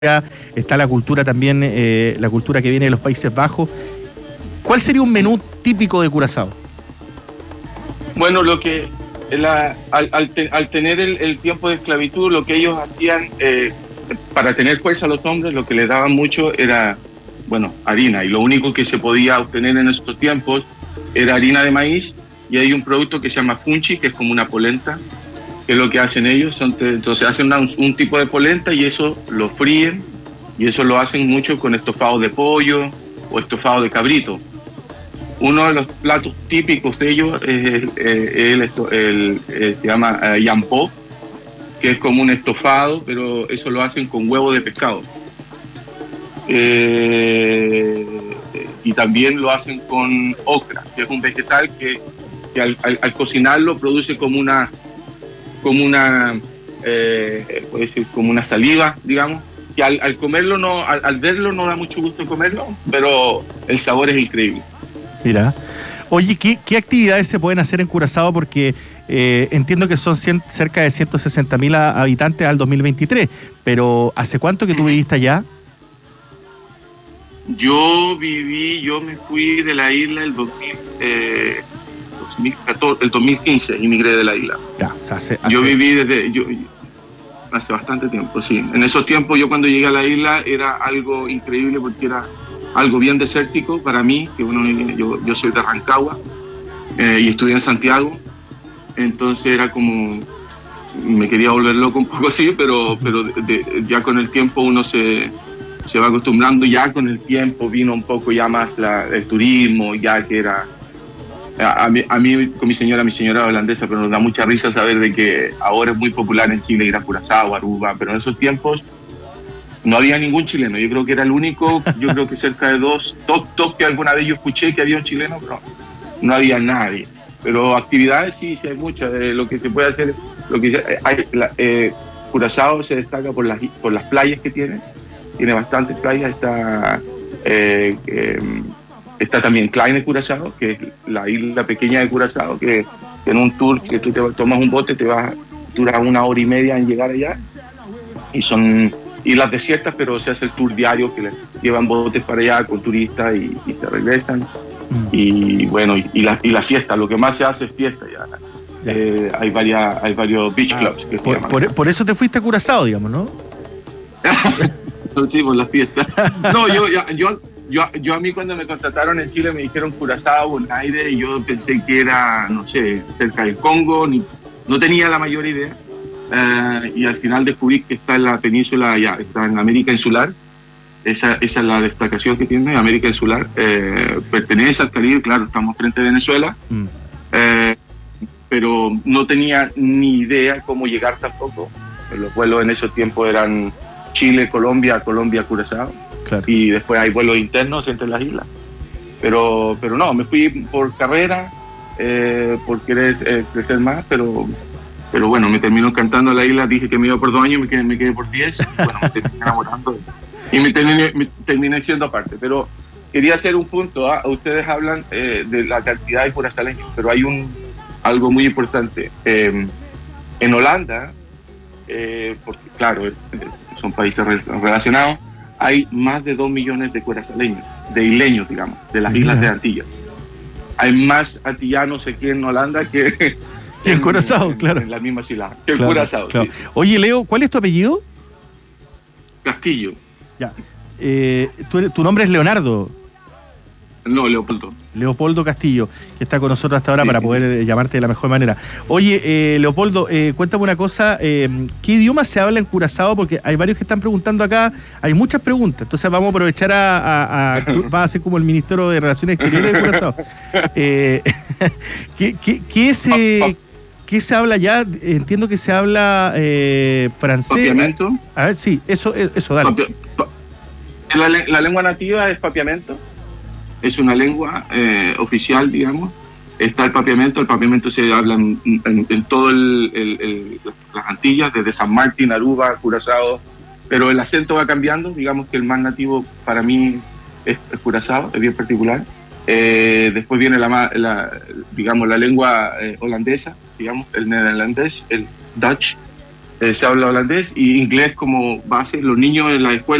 está la cultura también, la cultura que viene de los Países Bajos. ¿Cuál sería un menú típico de Curazao? Bueno, lo que al tener el tiempo de esclavitud, lo que ellos hacían para tener fuerza a los hombres, lo que les daban mucho era, bueno, harina, y lo único que se podía obtener en estos tiempos era harina de maíz, y hay un producto que se llama funchi, que es como una polenta, que es lo que hacen ellos. Entonces hacen un tipo de polenta y eso lo fríen, y eso lo hacen mucho con estofado de pollo o estofado de cabrito. Uno de los platos típicos de ellos se llama yampó, que es como un estofado, pero eso lo hacen con huevo de pescado. Y también lo hacen con okra, que es un vegetal que al cocinarlo produce como una puede decir como una saliva, digamos, que al comerlo al verlo no da mucho gusto comerlo, pero el sabor es increíble. Mira, oye, ¿qué actividades se pueden hacer en Curazao? Porque entiendo que son cerca de 160.000 habitantes al 2023, pero ¿hace cuánto que tú viviste allá? Yo me fui de la isla el 2015, emigré de la isla. Ya, o sea, yo viví hace bastante tiempo, sí. En esos tiempos yo cuando llegué a la isla era algo increíble porque era algo bien desértico para mí, que yo soy de Rancagua y estudié en Santiago, entonces era como, me quería volver loco un poco así, pero ya con el tiempo uno se va acostumbrando, ya con el tiempo vino un poco ya más el turismo, ya que era, a mí con mi señora holandesa, pero nos da mucha risa saber de que ahora es muy popular en Chile ir a Curazao, Aruba, pero en esos tiempos no había ningún chileno. Yo creo que era el único, yo creo que cerca de dos que alguna vez yo escuché que había un chileno, pero no había nadie. Pero actividades sí hay muchas. Lo que se puede hacer, Curazao se destaca por las playas que tiene bastantes playas. Está también Kleine Curazao, que es la isla pequeña de Curazao, que en un tour que tú te tomas un bote, dura 1 hora y media en llegar allá, y son islas desiertas, pero se hace el tour diario que les llevan botes para allá con turistas y se regresan. Y bueno, y la fiesta, lo que más se hace es fiesta ya. Hay varios beach clubs que se llaman. Por eso te fuiste a Curazao, digamos, ¿no? Sí, por las fiestas. No, yo a mí cuando me contrataron en Chile me dijeron Curazao, Bonaire, y yo pensé que era, no sé, cerca del Congo, no tenía la mayor idea. Y al final descubrí que está en la península, ya está en América Insular. Esa es la destacación que tiene América Insular. Pertenece al Caribe, claro, estamos frente a Venezuela, pero no tenía ni idea cómo llegar tampoco. Los vuelos en esos tiempos eran Chile, Colombia, Curazao, claro. Y después hay vuelos internos entre las islas. Pero no, me fui por carrera, por querer crecer más, pero bueno, me terminó encantando la isla. Dije que me iba por 2 años, me quedé por 10. Bueno, me terminé enamorando y me terminé siendo aparte. Pero quería hacer un punto. Ustedes hablan de la cantidad de curazaleños, pero hay algo muy importante. En Holanda, porque claro, son países relacionados, hay más de 2 millones de curazaleños, de isleños, digamos, de las islas de Antillas. Hay más antillanos aquí en Holanda que en Curazao, claro. En la misma isla. Que claro, en Curazao, claro. Sí. Oye, Leo, ¿cuál es tu apellido? Castillo. Ya. ¿Tu nombre es Leonardo? No, Leopoldo. Leopoldo Castillo, que está con nosotros hasta ahora, sí, para poder llamarte de la mejor manera. Oye, Leopoldo, cuéntame una cosa, ¿qué idioma se habla en Curazao? Porque hay varios que están preguntando acá, hay muchas preguntas, entonces vamos a aprovechar tú vas a ser como el ministro de Relaciones Exteriores de Curazao. ¿Qué se habla allá? Entiendo que se habla francés. ¿Papiamento? A ver, sí, eso dale. La lengua nativa es papiamento. Es una lengua oficial, digamos. Está el papiamento se habla en todo las Antillas, desde San Martín, Aruba, Curazao, pero el acento va cambiando. Digamos que el más nativo para mí es Curazao, es bien particular. Después viene la lengua holandesa, digamos, el neerlandés, el Dutch, se habla holandés y inglés como base. Los niños en la escuela